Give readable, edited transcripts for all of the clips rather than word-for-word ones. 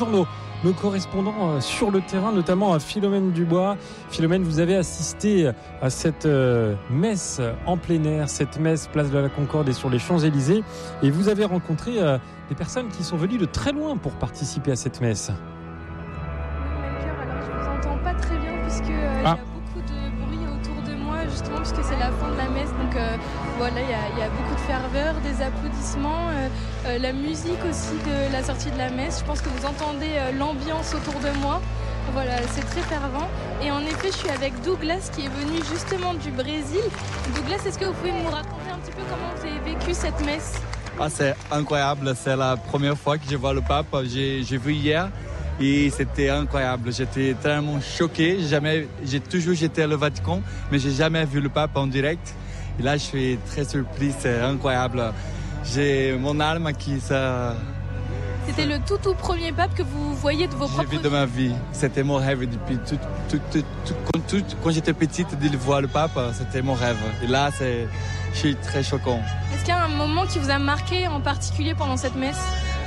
Nos correspondants sur le terrain, notamment Philomène Dubois. Philomène, vous avez assisté à cette messe en plein air, cette messe place de la Concorde et sur les Champs-Élysées, et vous avez rencontré des personnes qui sont venues de très loin pour participer à cette messe. Oui, Melchior, alors je vous entends pas très bien puisque il y a beaucoup de bruit autour de moi, justement puisque c'est la fin de la messe, donc voilà, il y a beaucoup de ferveur, des applaudissements, la musique aussi de la sortie de la messe. Je pense que vous entendez l'ambiance autour de moi. Voilà, c'est très fervent. Et en effet, je suis avec Douglas qui est venu justement du Brésil. Douglas, est-ce que vous pouvez nous raconter un petit peu comment vous avez vécu cette messe ? C'est incroyable, c'est la première fois que je vois le pape. J'ai vu hier et c'était incroyable. J'étais tellement choqué. J'ai toujours été au Vatican, mais j'ai jamais vu le pape en direct. Et là, je suis très surpris, c'est incroyable. J'ai mon âme qui ça. C'était le tout premier pape que vous voyez de vos propres yeux. J'ai vu de ma vie. C'était mon rêve depuis quand j'étais petite de voir le pape, c'était mon rêve. Et là, je suis très choquant. Est-ce qu'il y a un moment qui vous a marqué en particulier pendant cette messe ?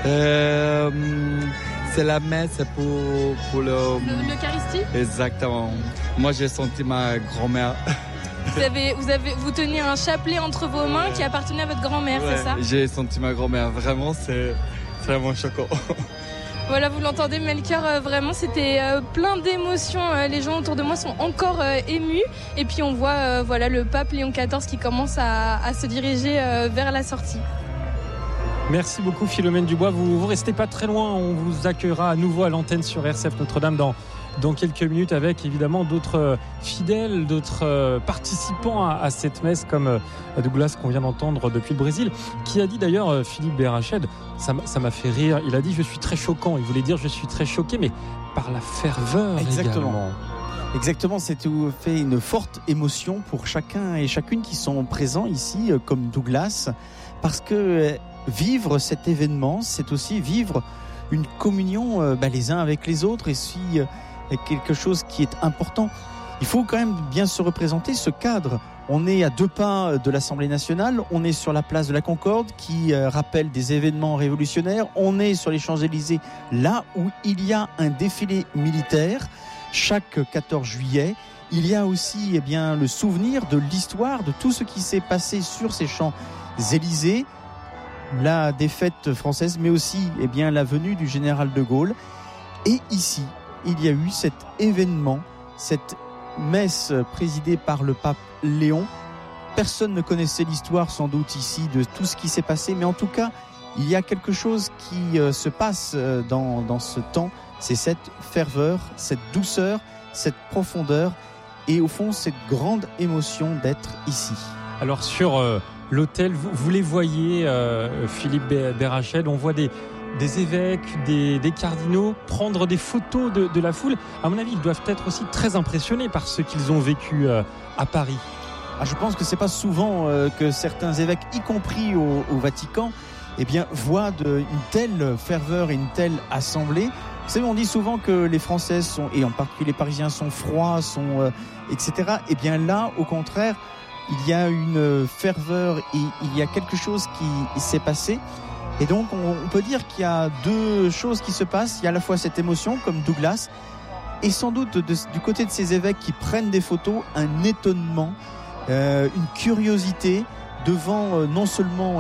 C'est la messe pour l'Eucharistie ? Exactement. Moi, j'ai senti ma grand-mère. Vous teniez un chapelet entre vos mains qui appartenait à votre grand-mère, c'est ça ? J'ai senti ma grand-mère. Vraiment, c'est vraiment choquant. Voilà, vous l'entendez, Melchior, vraiment, c'était plein d'émotions. Les gens autour de moi sont encore émus. Et puis, on voit le pape Léon XIV qui commence à se diriger vers la sortie. Merci beaucoup, Philomène Dubois. Vous restez pas très loin. On vous accueillera à nouveau à l'antenne sur RCF Notre-Dame dans quelques minutes, avec évidemment d'autres fidèles, d'autres participants à cette messe, comme Douglas qu'on vient d'entendre depuis le Brésil, qui a dit d'ailleurs, Philippe Berached, ça m'a fait rire, il a dit je suis très choquant, il voulait dire je suis très choqué, mais par la ferveur. Exactement, c'était fait une forte émotion pour chacun et chacune qui sont présents ici, comme Douglas, parce que vivre cet événement, c'est aussi vivre une communion les uns avec les autres, et si quelque chose qui est important. Il faut quand même bien se représenter ce cadre. On est à 2 pas de l'Assemblée nationale, on est sur la place de la Concorde qui rappelle des événements révolutionnaires, on est sur les Champs-Élysées, là où il y a un défilé militaire chaque 14 juillet. Il y a aussi le souvenir de l'histoire, de tout ce qui s'est passé sur ces Champs-Élysées, la défaite française, mais aussi la venue du général de Gaulle. Et ici, il y a eu cet événement, cette messe présidée par le pape Léon. Personne ne connaissait l'histoire sans doute ici de tout ce qui s'est passé, mais en tout cas, il y a quelque chose qui se passe dans ce temps. C'est cette ferveur, cette douceur, cette profondeur et au fond cette grande émotion d'être ici. Alors sur l'autel, vous les voyez, Philippe Berached, on voit des évêques, des cardinaux prendre des photos de la foule. À mon avis, ils doivent être aussi très impressionnés par ce qu'ils ont vécu à Paris. Je pense que c'est pas souvent que certains évêques, y compris au Vatican, voient une telle ferveur et une telle assemblée. Vous savez, on dit souvent que les Français et en particulier les Parisiens, sont froids, etc. Là, au contraire, il y a une ferveur et il y a quelque chose qui s'est passé. Et donc, on peut dire qu'il y a 2 choses qui se passent. Il y a à la fois cette émotion, comme Douglas, et sans doute du côté de ces évêques qui prennent des photos, un étonnement, une curiosité devant non seulement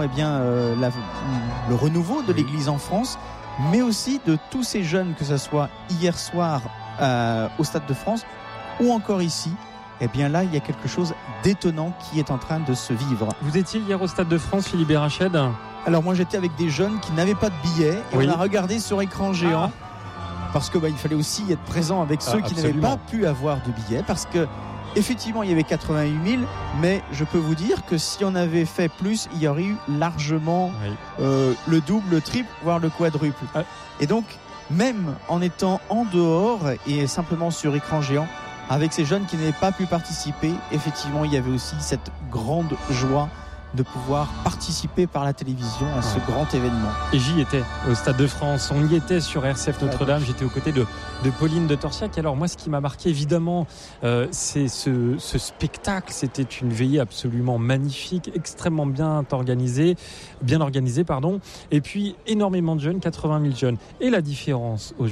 le renouveau de l'Église en France, mais aussi de tous ces jeunes, que ce soit hier soir au Stade de France ou encore ici. Là, il y a quelque chose d'étonnant qui est en train de se vivre. Vous étiez hier au Stade de France, Philippe Berached ? Alors moi, j'étais avec des jeunes qui n'avaient pas de billets et on a regardé sur écran géant parce que il fallait aussi être présent avec ceux qui n'avaient pas pu avoir de billets, parce que effectivement, il y avait 88 000, mais je peux vous dire que si on avait fait plus, il y aurait eu largement le double, le triple, voire le quadruple. Et donc, même en étant en dehors et simplement sur écran géant, avec ces jeunes qui n'avaient pas pu participer, effectivement, il y avait aussi cette grande joie de pouvoir participer par la télévision à ce grand événement. Et j'y étais au Stade de France, on y était sur RCF Notre-Dame, j'étais aux côtés de Pauline de Torsiac. Alors moi, ce qui m'a marqué évidemment, c'est ce spectacle. C'était une veillée absolument magnifique, extrêmement bien organisée, et puis énormément de jeunes, 80 000 jeunes. Et la différence